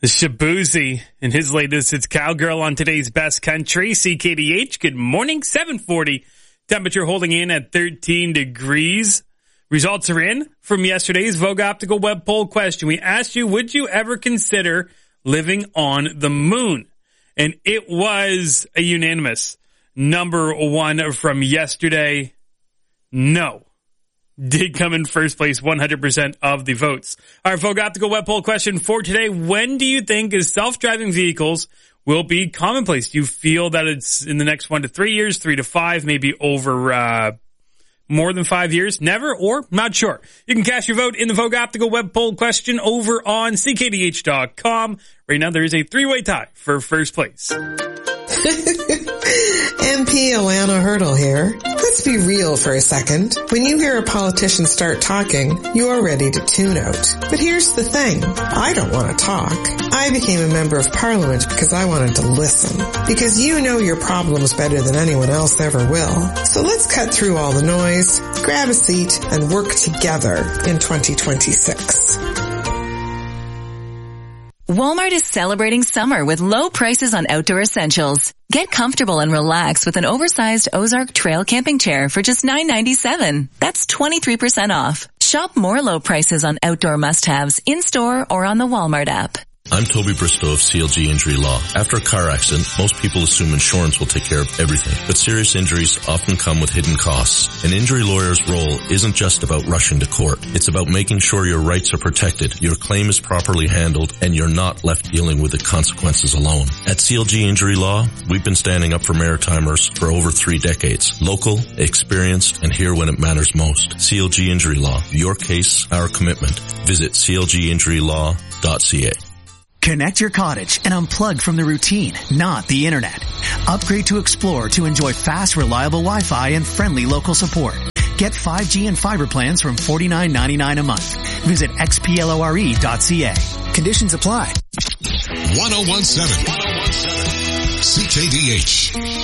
Shabuzi and his latest, it's Cowgirl on today's Best Country. CKDH, good morning, 7:40. Temperature holding in at 13 degrees. Results are in from yesterday's Vogue Optical web poll question. We asked you, would you ever consider living on the moon? And it was a unanimous number one from yesterday. No. Did come in first place, 100% of the votes. Our Vogue Optical web poll question for today: when do you think self-driving vehicles will be commonplace? Do you feel that it's in the next 1 to 3 years, 3 to 5, maybe over more than 5 years? Never, or not sure. You can cast your vote in the Vogue Optical web poll question over on ckdh.com. Right now there is a 3-way tie for first place. MP Alana Hurdle here. Let's be real for a second. When you hear a politician start talking, you're ready to tune out. But here's the thing. I don't want to talk. I became a member of parliament because I wanted to listen. Because you know your problems better than anyone else ever will. So let's cut through all the noise, grab a seat, and work together in 2026. Walmart is celebrating summer with low prices on outdoor essentials. Get comfortable and relax with an oversized Ozark Trail camping chair for just $9.97. That's 23% off. Shop more low prices on outdoor must-haves in-store or on the Walmart app. I'm Toby Bristow of CLG Injury Law. After a car accident, most people assume insurance will take care of everything, but serious injuries often come with hidden costs. An injury lawyer's role isn't just about rushing to court. It's about making sure your rights are protected, your claim is properly handled, and you're not left dealing with the consequences alone. At CLG Injury Law, we've been standing up for Maritimers for over 3 decades. Local, experienced, and here when it matters most. CLG Injury Law. Your case, our commitment. Visit clginjurylaw.ca. Connect your cottage and unplug from the routine, not the internet. Upgrade to Explore to enjoy fast, reliable Wi-Fi and friendly local support. Get 5G and fiber plans from $49.99 a month. Visit xplore.ca. Conditions apply. 1017 CKDH.